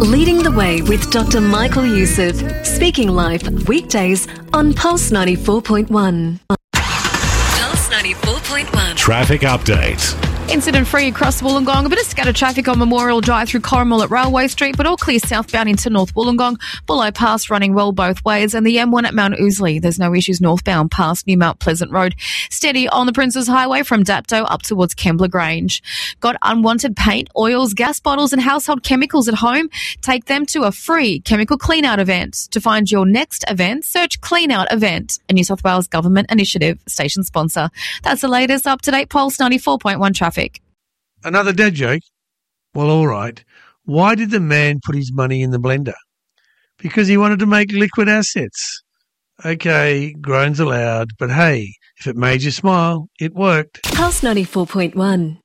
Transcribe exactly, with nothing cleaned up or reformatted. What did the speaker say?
Leading the Way with Doctor Michael Youssef. Speaking live weekdays on Pulse ninety-four point one. Pulse ninety-four point one. Traffic update. Incident-free across Wollongong. A bit of scattered traffic on Memorial Drive through Corrimal at Railway Street, but all clear southbound into North Wollongong. Bullo Pass running well both ways, and the M one at Mount Ousley. There's no issues northbound past New Mount Pleasant Road. Steady on the Princes Highway from Dapto up towards Kembla Grange. Got unwanted paint, oils, gas bottles and household chemicals at home? Take them to a free chemical clean-out event. To find your next event, search Clean Out Event, a New South Wales Government initiative. Station sponsor. That's the latest up-to-date Pulse ninety-four point one traffic. Another dad joke? Well, all right. Why did the man put his money in the blender? Because he wanted to make liquid assets. Okay, groans allowed, but hey, if it made you smile, it worked. Pulse ninety-four point one.